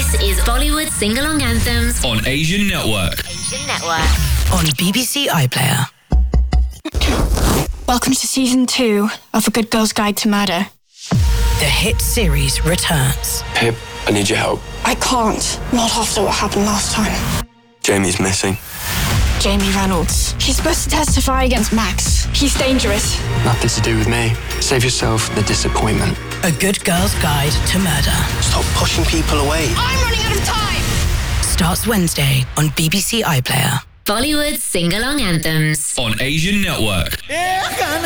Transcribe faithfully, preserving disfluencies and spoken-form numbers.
This is Bollywood Sing-Along Anthems on Asian Network. Asian Network. On B B C iPlayer. Welcome to season two of A Good Girl's Guide to Murder. The hit series returns. Pip, I need your help. I can't. Not after what happened last time. Jamie's missing. Jamie Reynolds. He's supposed to testify against Max. He's dangerous. Nothing to do with me. Save yourself the disappointment. A Good Girl's Guide to Murder. Stop pushing people away. I'm running out of time! Starts Wednesday on B B C iPlayer. Bollywood Sing-Along Anthems on Asian Network.